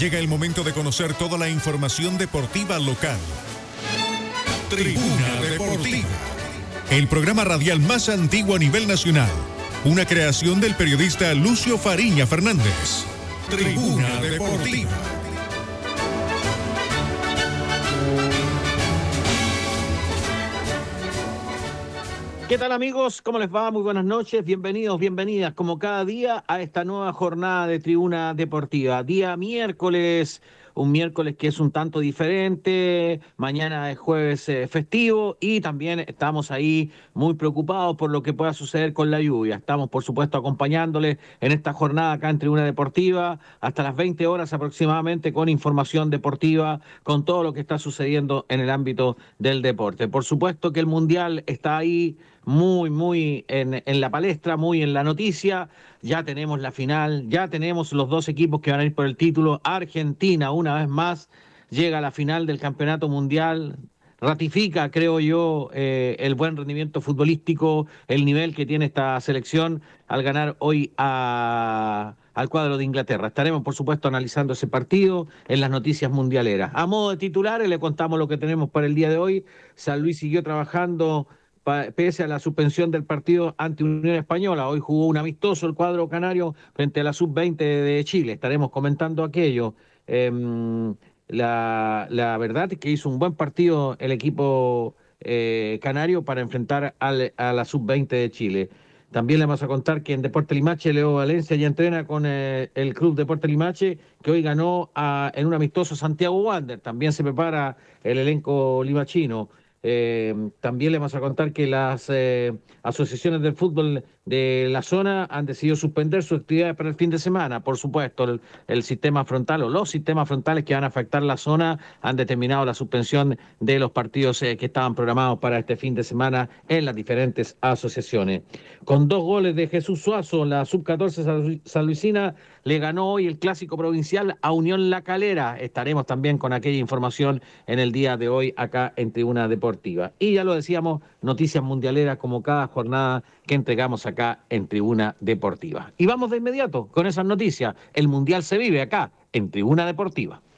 Llega el momento de conocer toda la información deportiva local. Tribuna Deportiva, el programa radial más antiguo a nivel nacional. Una creación del periodista Lucio Fariña Fernández. Tribuna Deportiva. ¿Qué tal, amigos? ¿Cómo les va? Muy buenas noches. Bienvenidos, bienvenidas como cada día a esta nueva jornada de Tribuna Deportiva. Día miércoles, un miércoles que es un tanto diferente. Mañana es jueves festivo y también estamos ahí muy preocupados por lo que pueda suceder con la lluvia. Estamos, por supuesto, acompañándoles en esta jornada acá en Tribuna Deportiva hasta las 20 horas aproximadamente con información deportiva, con todo lo que está sucediendo en el ámbito del deporte. Por supuesto que el Mundial está ahí muy en la palestra, muy en la noticia. Ya tenemos la final, ya tenemos los dos equipos que van a ir por el título. Argentina, una vez más, llega a la final del Campeonato Mundial. Ratifica, creo yo, el buen rendimiento futbolístico, el nivel que tiene esta selección al ganar hoy al cuadro de Inglaterra. Estaremos, por supuesto, analizando ese partido en las noticias mundialeras. A modo de titulares, le contamos lo que tenemos para el día de hoy. San Luis siguió trabajando pese a la suspensión del partido ante Unión Española. Hoy jugó un amistoso el cuadro canario frente a la sub-20 de Chile. Estaremos comentando aquello. La verdad es que hizo un buen partido el equipo canario para enfrentar a la sub-20 de Chile. También le vamos a contar que en Deportes Limache, Leo Valencia ya entrena con el Club Deportes Limache, que hoy ganó en un amistoso Santiago Wander. También se prepara el elenco limachino. También le vamos a contar que las asociaciones del fútbol de la zona han decidido suspender sus actividades para el fin de semana. Por supuesto, el sistema frontal o los sistemas frontales que van a afectar la zona han determinado la suspensión de los partidos que estaban programados para este fin de semana en las diferentes asociaciones. Con 2 goles de Jesús Suazo, la sub-14 sanluisina le ganó hoy el clásico provincial a Unión La Calera. Estaremos también con aquella información en el día de hoy acá en Tribuna Deportiva. Y ya lo decíamos, noticias mundialeras como cada jornada que entregamos acá en Tribuna Deportiva. Y vamos de inmediato con esas noticias. El Mundial se vive acá en Tribuna Deportiva.